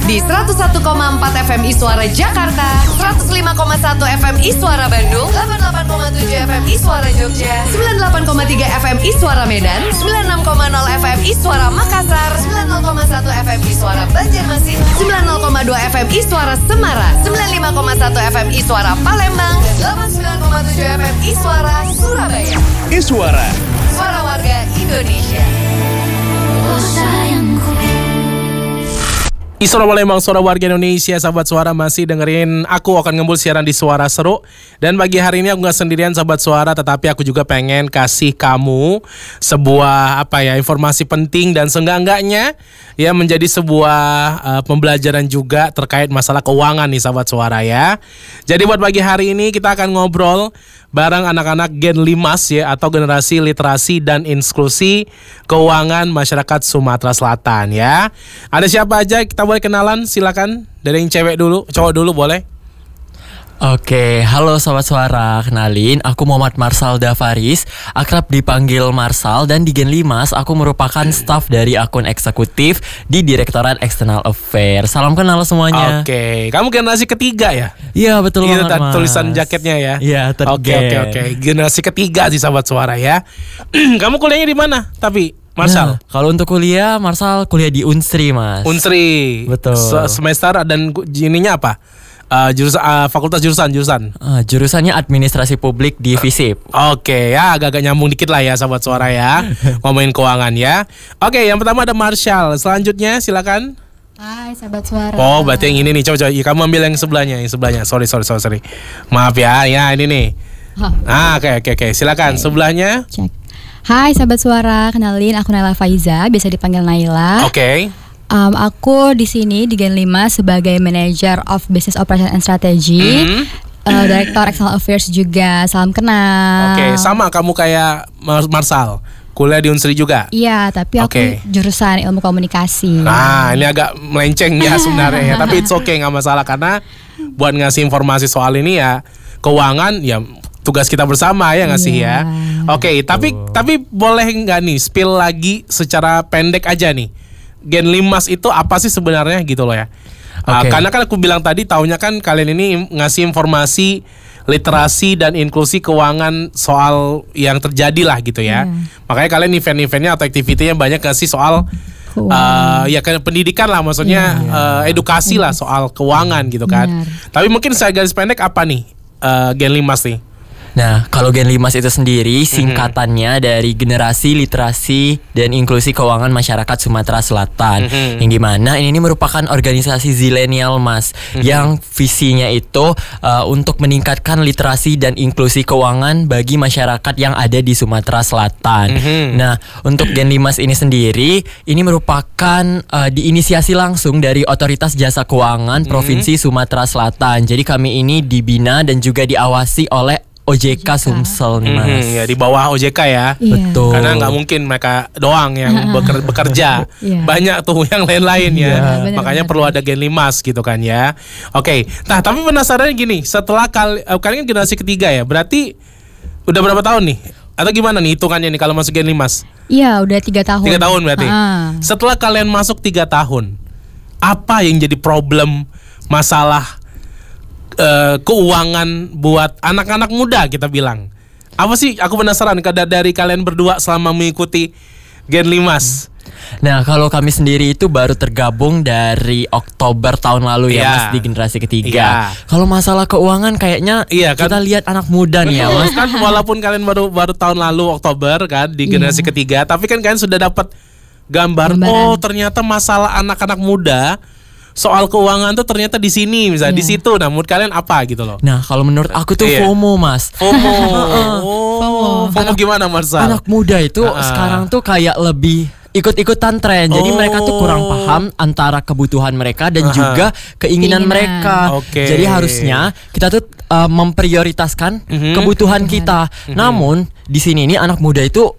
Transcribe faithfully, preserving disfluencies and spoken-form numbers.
di seratus satu koma empat F M Iswara Jakarta, seratus lima koma satu F M Iswara Bandung, delapan puluh delapan koma tujuh F M Iswara Jogja, sembilan puluh delapan koma tiga F M Iswara Medan, sembilan puluh enam koma nol F M Iswara Makassar, sembilan puluh koma satu F M Iswara Banjarmasin, sembilan puluh koma dua F M Iswara Semarang, sembilan puluh lima koma satu F M Iswara Palembang, dan delapan puluh sembilan koma tujuh F M Iswara Surabaya. Iswara, Suara warga Indonesia. Oh sayangku. Iswara Palembang, suara warga Indonesia. Sahabat Suara masih dengerin aku akan ngembul siaran di Suara Seru. Dan pagi hari ini aku gak sendirian sahabat Suara, tetapi aku juga pengen kasih kamu sebuah apa ya informasi penting dan seenggak-enggaknya ya menjadi sebuah uh, pembelajaran juga terkait masalah keuangan nih sahabat Suara ya. Jadi buat pagi hari ini kita akan ngobrol bareng anak-anak Gen Limas ya, atau generasi literasi dan inklusi keuangan masyarakat Sumatera Selatan ya. Ada siapa aja? Kita boleh kenalan, silakan. Dari yang cewek dulu, cowok dulu boleh. Oke, halo Sobat Suara, kenalin aku Muhammad Marsal Davaris, akrab dipanggil Marsal, dan di Gen Limas aku merupakan staf dari akun eksekutif di Direktorat External Affairs. Salam kenal semuanya. Oke, kamu generasi ketiga ya? Iya betul Itu banget Mas. tulisan jaketnya ya? Iya, tergen. Oke oke oke, generasi ketiga sih Sobat Suara ya. Kamu kuliahnya di mana? Tapi Marsal? Nah, kalau untuk kuliah, Marsal kuliah di Unsri Mas. Unsri. Betul. Se- semester dan ininya apa? Uh, jurusan uh, fakultas jurusan jurusan Uh, jurusannya Administrasi Publik di FISIP. Oke ya, agak-agak nyambung dikit lah ya sahabat Suara ya. Ngomongin keuangan ya. Oke, yang pertama ada Marshall. Selanjutnya silakan. Hai sahabat Suara. Oh, berarti yang ini nih. Coba coba ya, kamu ambil yang sebelahnya, yang sebelahnya. Sorry sorry sorry sorry. Maaf ya, ya ini nih. Hah. Ah, oke oke oke. Silakan Oke. sebelahnya. Cek. Hai sahabat Suara, kenalin aku Naila Faiza, biasa dipanggil Naila. Oke. Um, aku di sini di Gen lima sebagai Manager of Business Operation and Strategy, Mhm. uh, Director External Affairs juga. Salam kenal. Oke, sama kamu kayak Mar- Marsal. Kuliah di Unsri juga. Iya, tapi aku Oke. jurusan ilmu komunikasi. Nah, ini agak melenceng ya sebenarnya ya, tapi it's okay, nggak masalah karena buat ngasih informasi soal ini ya keuangan ya tugas kita bersama ya ngasih Iya. ya. Oke, tapi tapi boleh nggak nih spill lagi secara pendek aja nih. Gen Limas itu apa sih sebenarnya gitu loh ya. Uh, Oke. karena kan aku bilang tadi taunya kan kalian ini ngasih informasi literasi dan inklusi keuangan soal yang terjadi lah gitu ya. Iya. Makanya kalian event-eventnya atau aktivitinya banyak ngasih soal uh, ya kayak pendidikan lah, maksudnya uh, edukasi lah soal keuangan gitu kan. Benar. Tapi mungkin saya garis pendek apa nih uh, Gen Limas nih? Nah, kalau Gen Limas itu sendiri singkatannya dari Generasi Literasi dan Inklusi Keuangan Masyarakat Sumatera Selatan. Mhm. Yang dimana ini merupakan organisasi zilenial Mas, yang visinya itu uh, untuk meningkatkan literasi dan inklusi keuangan bagi masyarakat yang ada di Sumatera Selatan. Mhm. Nah, untuk Gen Limas ini sendiri, ini merupakan uh, diinisiasi langsung dari Otoritas Jasa Keuangan Provinsi Sumatera Selatan. Jadi kami ini dibina dan juga diawasi oleh O J K Sumsel nih Mas. Mhm, ya di bawah O J K ya. Iya. Betul. Karena nggak mungkin mereka doang yang beker- bekerja, Iya. banyak tuh yang lain-lain ya. Iya, benar, Makanya benar, perlu benar. ada Gen Limas gitu kan ya. Oke, nah tapi penasaran gini, setelah kali, eh, kalian kan generasi ketiga ya, berarti udah berapa tahun nih? Atau gimana nih hitungannya nih kalau masuk Gen Limas? Iya, udah tiga tahun. Tiga tahun berarti. Ah. Setelah kalian masuk tiga tahun, apa yang jadi problem masalah eh, keuangan buat anak-anak muda kita bilang? Apa sih? Aku penasaran kada dari kalian berdua selama mengikuti Gen Limas. Nah, kalau kami sendiri itu baru tergabung dari Oktober tahun lalu ya Iya. Mas, di generasi ketiga. Iya. Kalau masalah keuangan kayaknya Iya, kan? kita lihat anak muda nih ya Mas. Kan walaupun kalian baru baru tahun lalu Oktober kan di generasi Iya. ketiga, tapi kan kalian sudah dapat gambar. Gambaran. Oh, ternyata masalah anak-anak muda soal keuangan tuh ternyata di sini, misalnya di Iya. situ. Nah, menurut kalian apa gitu loh? Nah, kalau menurut aku tuh Iya. FOMO Mas. FOMO. Oh, FOMO gimana Marsal? Anak muda itu Ah. sekarang tuh kayak lebih ikut-ikutan tren. Jadi Oh. mereka tuh kurang paham antara kebutuhan mereka dan Aha. juga keinginan, Keinginan. mereka. Oke. Jadi harusnya kita tuh uh, memprioritaskan Mhm. kebutuhan kita. Namun di sini ini anak muda itu